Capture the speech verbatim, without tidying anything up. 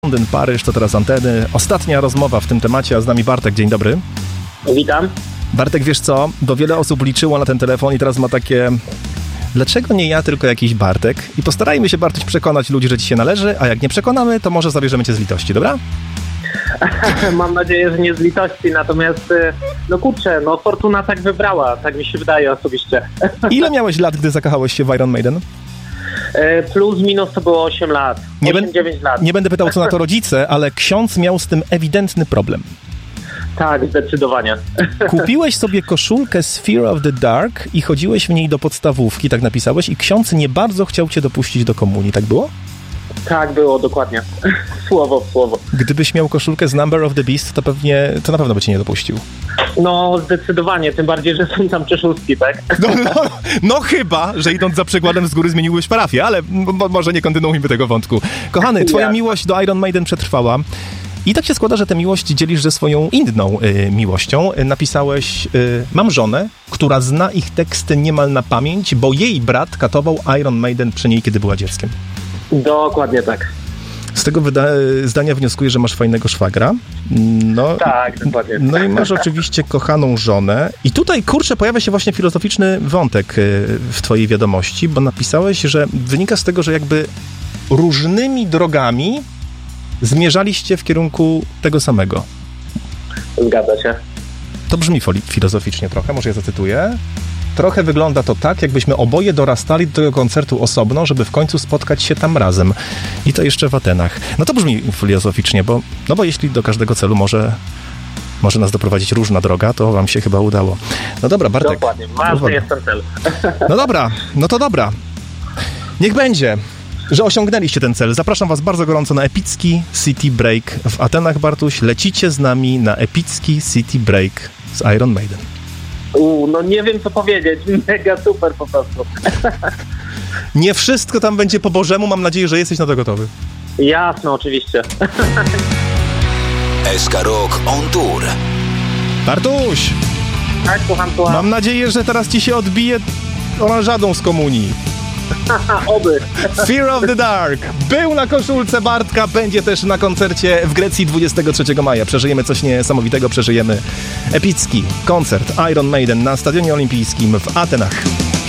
Londyn, Paryż, to teraz anteny. Ostatnia rozmowa w tym temacie, a z nami Bartek. Dzień dobry. Witam. Bartek, wiesz co? Bo wiele osób liczyło na ten telefon i teraz ma takie... Dlaczego nie ja, tylko jakiś Bartek? I postarajmy się, Bartuś, przekonać ludzi, że ci się należy, a jak nie przekonamy, to może zabierzemy cię z litości, dobra? Mam nadzieję, że nie z litości, natomiast no kurczę, no fortuna tak wybrała, tak mi się wydaje osobiście. Ile miałeś lat, gdy zakochałeś się w Iron Maiden? Plus minus to było osiem lat, osiem dziewięć lat. Nie będę pytał, co na to rodzice, ale ksiądz miał z tym ewidentny problem. Tak, zdecydowanie. Kupiłeś sobie koszulkę z Fear of the Dark i chodziłeś w niej do podstawówki, tak napisałeś, i ksiądz nie bardzo chciał cię dopuścić do komunii, tak było? Tak było, dokładnie. Słowo w słowo. Gdybyś miał koszulkę z Number of the Beast, to pewnie, to na pewno by cię nie dopuścił. No, zdecydowanie, tym bardziej, że są tam przeszustki, tak? No, no, no chyba, że idąc za przykładem z góry zmieniłeś parafię, ale m- może nie kontynuujmy tego wątku. Kochany, twoja ja. miłość do Iron Maiden przetrwała. I tak się składa, że tę miłość dzielisz ze swoją inną y, miłością. Napisałeś, y, mam żonę, która zna ich teksty niemal na pamięć, bo jej brat katował Iron Maiden przy niej, kiedy była dzieckiem. Dokładnie tak. Z tego wyda- zdania wnioskuję, że masz fajnego szwagra. No, tak, dokładnie. No i masz oczywiście kochaną żonę. I tutaj, kurczę, pojawia się właśnie filozoficzny wątek y, w twojej wiadomości, bo napisałeś, że wynika z tego, że jakby różnymi drogami zmierzaliście w kierunku tego samego. Zgadza się. To brzmi foli- filozoficznie trochę, może ja zacytuję. Trochę wygląda to tak, jakbyśmy oboje dorastali do tego koncertu osobno, żeby w końcu spotkać się tam razem. I to jeszcze w Atenach. No to brzmi filozoficznie, bo, no bo jeśli do każdego celu może, może nas doprowadzić różna droga, to wam się chyba udało. No dobra, Bartek. Dokładnie, ważny jest ten cel. No dobra, no to dobra. Niech będzie, że osiągnęliście ten cel. Zapraszam was bardzo gorąco na epicki City Break w Atenach, Bartuś. Lecicie z nami na epicki City Break z Iron Maiden. U, no nie wiem, co powiedzieć. Mega super po prostu. Nie wszystko tam będzie po Bożemu. Mam nadzieję, że jesteś na to gotowy. Jasne, oczywiście. S K Rock on Tour. Bartuś! Tak, słucham, słucham. Mam nadzieję, że teraz ci się odbije oranżadą z komunii. Oby. Fear of the Dark był na koszulce Bartka, będzie też na koncercie w Grecji dwudziestego trzeciego maja. Przeżyjemy coś niesamowitego, przeżyjemy epicki koncert Iron Maiden na Stadionie Olimpijskim w Atenach.